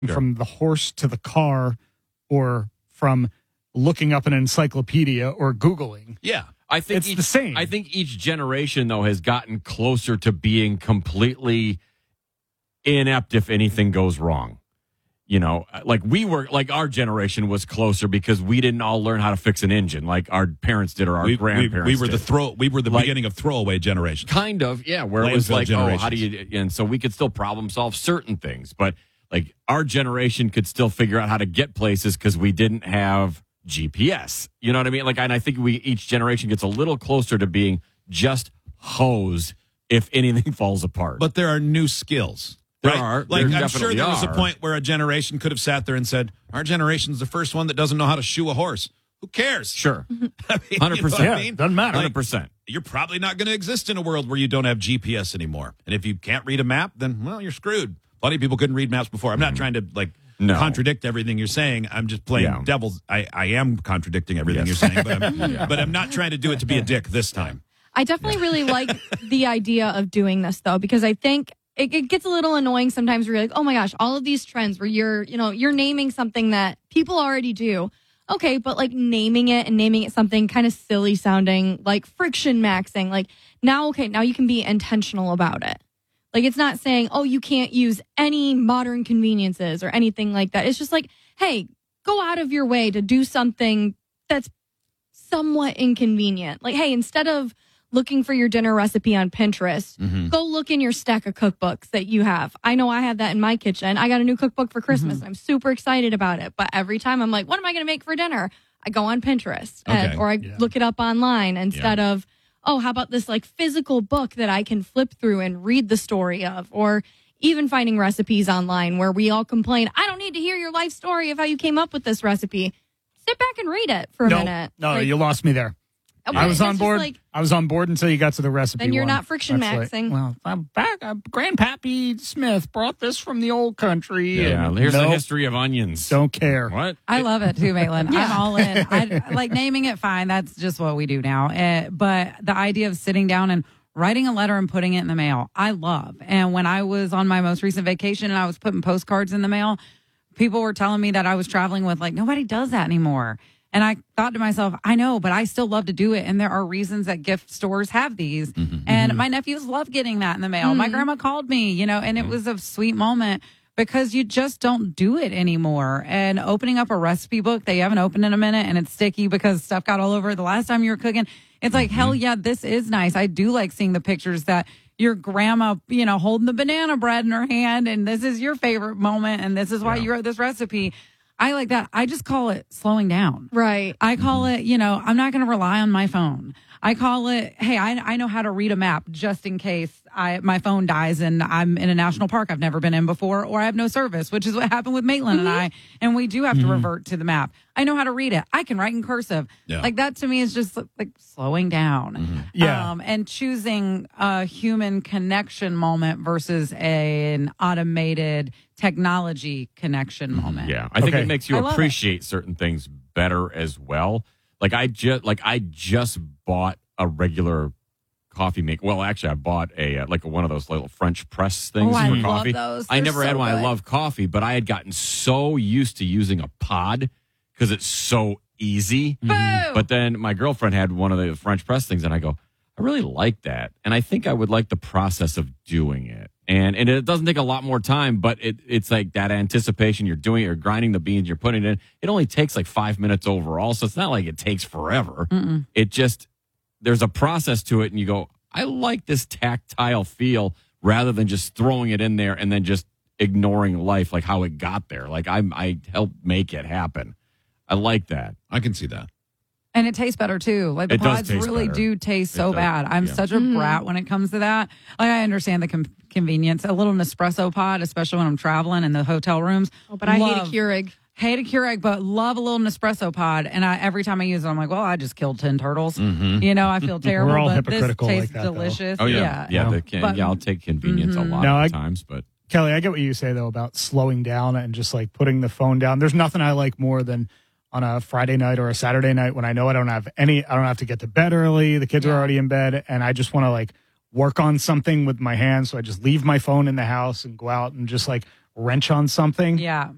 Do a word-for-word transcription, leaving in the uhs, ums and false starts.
Sure. From the horse to the car, or from looking up an encyclopedia or Googling. Yeah. I think It's each, the same. I think each generation, though, has gotten closer to being completely inept if anything goes wrong. You know, like we were, like our generation was closer because we didn't all learn how to fix an engine like our parents did or our We, we, grandparents we were did. the throw. We were the Like- beginning of throwaway generation. Kind of, yeah, where it was Landfill like, oh, how do generations. you, and so we could still problem solve certain things, but like our generation could still figure out how to get places because we didn't have G P S. You know what I mean? Like, and I think we each generation gets a little closer to being just hosed if anything falls apart. But there are new skills. There right? are. Like, There I'm sure definitely there was a are. point where a generation could have sat there and said, our generation's the first one that doesn't know how to shoe a horse. Who cares? Sure, I mean, hundred you know what percent. I Yeah, mean? doesn't matter. Hundred percent. You're probably not going to exist in a world where you don't have G P S anymore. And if you can't read a map, then, well, you're screwed. Plenty of people couldn't read maps before. I'm not trying to, like, No. contradict everything you're saying. I'm just playing Yeah. devil's. I, I am contradicting everything Yes. you're saying, but I'm, but I'm not trying to do it to be a dick this time. I definitely really like the idea of doing this, though, because I think it, it gets a little annoying sometimes where you're like, oh my gosh, all of these trends where you're, you know, you're naming something that people already do. Okay, but like naming it and naming it something kind of silly sounding, like friction maxing. Like now, okay, now you can be intentional about it. Like it's not saying, oh, you can't use any modern conveniences or anything like that. It's just like, hey, go out of your way to do something that's somewhat inconvenient. Like, hey, instead of looking for your dinner recipe on Pinterest, Mm-hmm. go look in your stack of cookbooks that you have. I know I have that in my kitchen. I got a new cookbook for Christmas and I'm super excited about it. But every time I'm like, what am I going to make for dinner? I go on Pinterest and, Okay. or I Yeah. look it up online instead of, oh, how about this like physical book that I can flip through and read the story of? Or even finding recipes online where we all complain, I don't need to hear your life story of how you came up with this recipe. Sit back and read it for a No, minute. no, Like, you lost me there. okay, I was that's on just board. like- I was on board until you got to the recipe. Then you're one. not friction That's like, maxing. well, I'm back. Uh, Grandpappy Smith brought this from the old country. Yeah, and here's the nope, history of onions. Don't care. What? I love it too, Maitland. Yeah. I'm all in. I like naming it. Fine, that's just what we do now. Uh, but the idea of sitting down and writing a letter and putting it in the mail, I love. And when I was on my most recent vacation and I was putting postcards in the mail, people were telling me that I was traveling with like nobody does that anymore. And I thought to myself, I know, but I still love to do it. And there are reasons that gift stores have these. And my nephews love getting that in the mail. My grandma called me, you know, and it was a sweet moment because you just don't do it anymore. And opening up a recipe book that you haven't opened in a minute and it's sticky because stuff got all over it the last time you were cooking, it's like, hell yeah, this is nice. I do like seeing the pictures that your grandma, you know, holding the banana bread in her hand and this is your favorite moment and this is why you wrote this recipe. I like that. I just call it slowing down. Right. I call it, you know, I'm not going to rely on my phone. I call it, hey, I, I know how to read a map just in case I my phone dies and I'm in a national park I've never been in before or I have no service, which is what happened with Maitland and I. And we do have to revert to the map. I know how to read it. I can write in cursive. Yeah. Like that to me is just like slowing down. Yeah. Um, and choosing a human connection moment versus a, an automated technology connection moment. Yeah, I think Okay. it makes you I love it. appreciate certain things better as well. Like I just like I just bought a regular coffee maker. Well, actually, I bought a uh, like one of those little French press things Oh, I for love coffee. those. I They're never had so one. I good. love coffee, but I had gotten so used to using a pod because it's so easy. Boo! But then my girlfriend had one of the French press things, and I go, I really like that, and I think I would like the process of doing it. And and it doesn't take a lot more time, but it it's like that anticipation. You're doing it, you're grinding the beans, you're putting it in. It only takes like five minutes overall, so it's not like it takes forever. Mm-mm. It just there's a process to it, and you go, I like this tactile feel rather than just throwing it in there and then just ignoring life, like how it got there. Like I'm I helped make it happen. I like that. I can see that. And it tastes better too. Like the It does pods taste really better. do taste It so does, bad. I'm yeah. such a brat when it comes to that. Like I understand the com- convenience. A little Nespresso pod, especially when I'm traveling in the hotel rooms. Oh, but I hate a Love- Keurig. Hate a Keurig, but love a little Nespresso pod. And I, every time I use it, I'm like, well, I just killed ten turtles. Mm-hmm. You know, I feel terrible, all but this hypocritical like tastes that, though. delicious. Oh yeah, yeah. yeah. Yeah. the can, But- yeah I'll take convenience a lot No, of I- times, but Kelly, I get what you say though about slowing down and just like putting the phone down. There's nothing I like more than on a Friday night or a Saturday night when I know I don't have any, I don't have to get to bed early. The kids are Yeah. already in bed and I just want to like work on something with my hands. So I just leave my phone in the house and go out and just like wrench on something. Yeah.